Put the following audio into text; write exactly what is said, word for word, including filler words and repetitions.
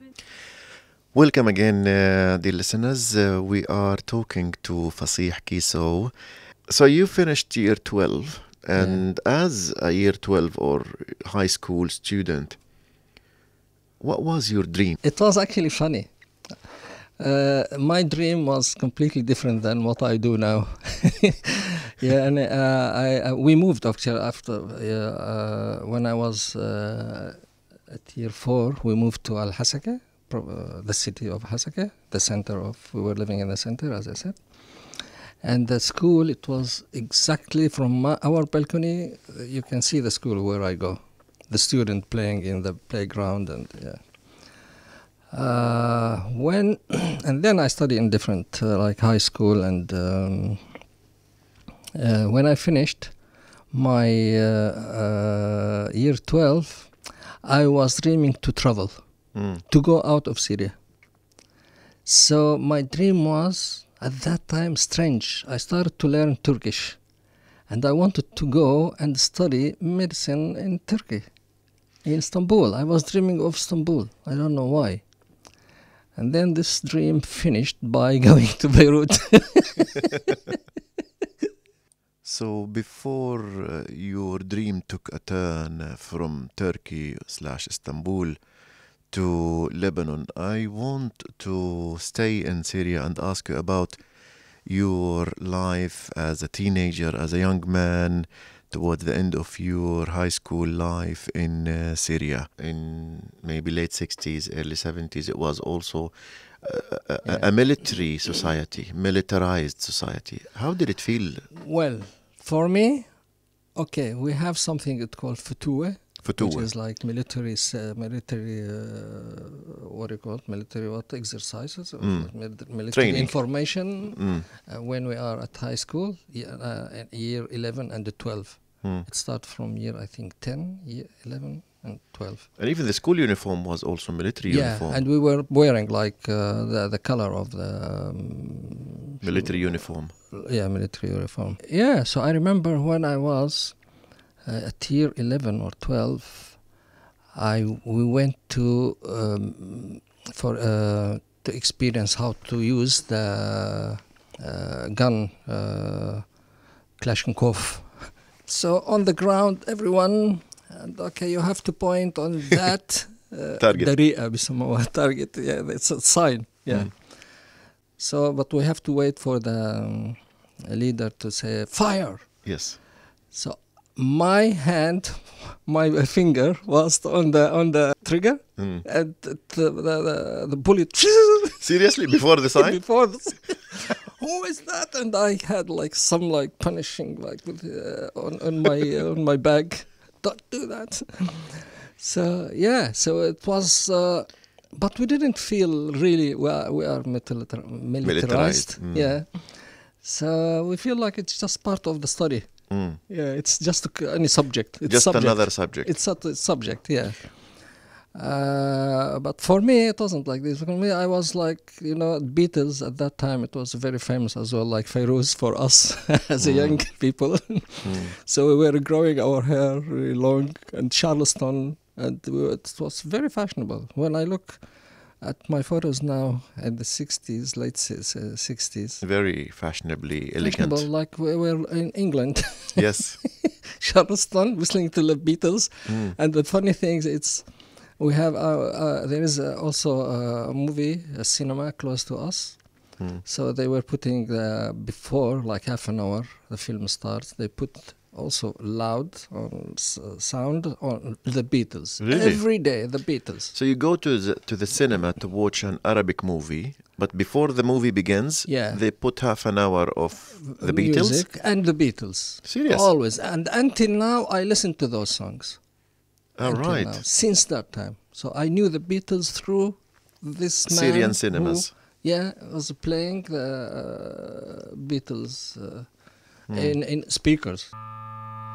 Welcome again, uh, dear listeners. Uh, we are talking to Fasih Kiso. So you finished year twelve, and as a year twelve or high school student, what was your dream? It was actually funny. Uh, my dream was completely different than what I do now. yeah, and uh, I, uh, we moved actually after uh, uh, when I was uh, at year four. We moved to Al Hasaka, uh, the city of Hasaka, the center of. We were living in the center, as I said. And the school, it was exactly from my, our balcony. You can see the school where I go. The student playing in the playground and yeah. Uh, when and then I studied in different uh, like high school and um, uh, when I finished my uh, uh, year twelve, I was dreaming to travel, Mm. to go out of Syria. So my dream was at that time strange. I started to learn Turkish, and I wanted to go and study medicine in Turkey, in Istanbul. I was dreaming of Istanbul. I don't know why. And then this dream finished by going to Beirut. So before uh, your dream took a turn uh, from Turkey slash Istanbul to Lebanon, I want to stay in Syria and ask you about your life as a teenager, as a young man, towards the end of your high school life in uh, Syria. In maybe late sixties, early seventies, it was also uh, a, Yeah. a military society, militarized society. How did it feel? Well, for me, okay, we have something it's called Futuwe, which Futuwe. is like military, s- uh, military, uh, what do you call it? Military what exercises? Or Mm. mil- military Training. information Mm, uh, when we are at high school, ye- uh, at year eleven and the twelve. mm. It starts from year, I think, ten, year eleven and twelve. And even the school uniform was also military Yeah, uniform. and we were wearing like uh, the, the color of the... Um, military uniform. Yeah, military uniform. Yeah, so I remember when I was uh, at year eleven or twelve, I we went to um, for uh, to experience how to use the uh, gun uh, Kalashnikov. So on the ground, everyone, and okay, you have to point on that uh, Target. دريقة بيسموها target. Yeah, it's a sign. Yeah. Mm. So, but we have to wait for the um, leader to say fire. Yes. So my hand, my finger was on the on the trigger, Mm. and the the, the, the bullet Seriously, before the sign? before. The, who is that? And I had like some like punishing like with, uh, on on my uh, on my bag. Don't do that. So yeah, so it was. Uh, But we didn't feel really we are, we are militarized. militarized. mm. Yeah. So we feel like it's just part of the study. Mm. Yeah, it's just a c any subject. It's Just subject. another subject. It's a t- subject, yeah. Uh, but for me, it wasn't like this. For me, I was like, you know, Beatles at that time, it was very famous as well, like Fairuz for us as a Mm. young people. Mm. So we were growing our hair really long, and Charleston, and we were, it was very fashionable. When I look at my photos now in the sixties, late si- uh, sixties, Very fashionably elegant. fashionable, like we were in England, Yes. Charleston, listening to the Beatles. Mm. And the funny thing is, it's we have uh, uh, there is uh, also a movie, a cinema close to us. Mm. So they were putting the, before like half an hour the film starts. They put also loud on s- sound on the Beatles. Really? Every day the Beatles. So you go to the, to the cinema to watch an Arabic movie, but before the movie begins, Yeah. they put half an hour of the Beatles. Music and the Beatles. Serious? Always. And until now I listen to those songs. All Until right. now, since that time. So I knew the Beatles through this man Syrian who, cinemas. yeah, was playing the uh, Beatles uh, Hmm. in, in speakers.